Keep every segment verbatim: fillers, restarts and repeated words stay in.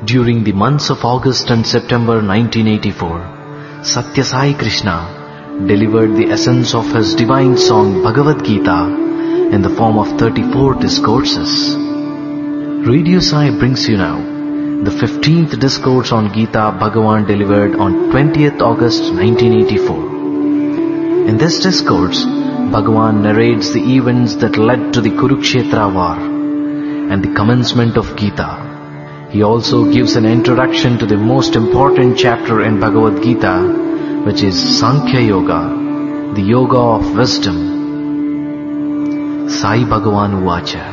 During the months of August and September nineteen eighty-four, Satya Sai Krishna delivered the essence of his divine song Bhagavad Gita in the form of thirty-four discourses. Radio Sai brings you now the fifteenth discourse on Gita Bhagavan delivered on twentieth August nineteen eighty-four. In this discourse, Bhagavan narrates the events that led to the Kurukshetra war and the commencement of Gita. He also gives an introduction to the most important chapter in Bhagavad Gita, which is Sankhya Yoga, the Yoga of Wisdom. Sai Bhagavan Uvacha.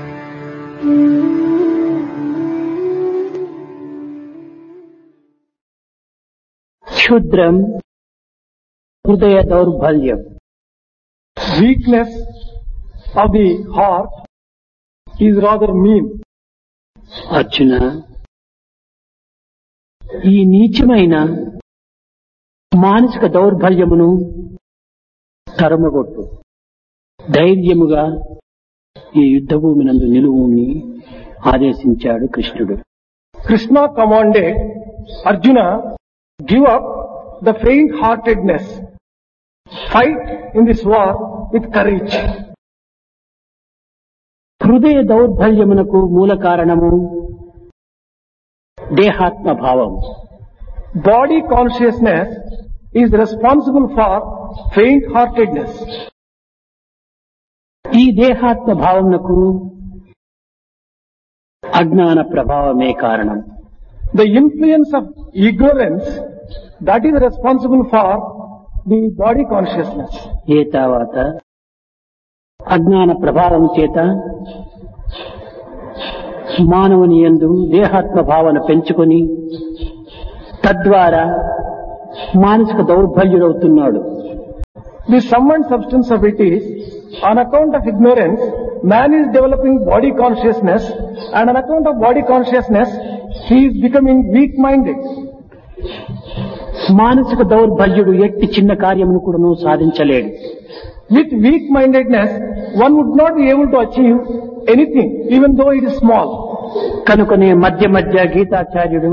Shudram Hridaya Daurbalyam. Weakness of the heart is rather mean. Arjuna, ఈ నీచమైన మానసిక దౌర్బల్యమును తరమగొట్టు. ధైర్యముగా ఈ యుద్ధభూమినందు నిలువుని ఆదేశించాడు కృష్ణుడు. Krishna commanded Arjuna, give up the faint-heartedness. Fight in this war with courage. హృదయ దౌర్బల్యమునకు మూల కారణము దేహాత్మ భావం. Body consciousness is responsible for faint-heartedness. ఈ దేహాత్మ భావమునకు అజ్ఞాన ప్రభావమే కారణం. The influence of ignorance, that is responsible for the body consciousness. ఏ తర్వాత అజ్ఞాన ప్రభావం చేత మానవుని యందు దేహాత్మ భావన పెంచుకొని తద్వారా మానసిక దౌర్బల్యుడవుతున్నాడు. The sum and substance of it is, on account of ignorance, man is developing body consciousness, and on account of body consciousness, he is becoming weak-minded. మానసిక దౌర్బల్యుడు ఎట్టి చిన్న కార్యమును కూడాను సాధించలేడు. With weak-mindedness, one would not be able to achieve anything, even though it is small. కనుకనే మధ్య మధ్య గీతాచార్యుడు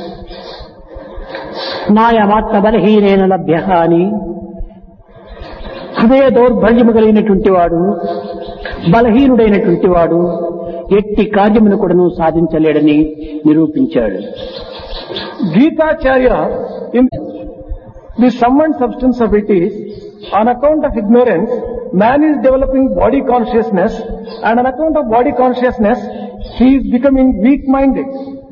నాయమాత్మ బలహీనేన లభ్య అని హృదయ దౌర్బల్యము కలిగినటువంటి వాడు, బలహీనుడైనటువంటి వాడు ఎట్టి కార్యమును కూడాను సాధించలేడని నిరూపించాడు. Gitacharya, in the sum and substance of it is, on account of ignorance, man is developing body consciousness, and on account of body consciousness, he is becoming weak-minded.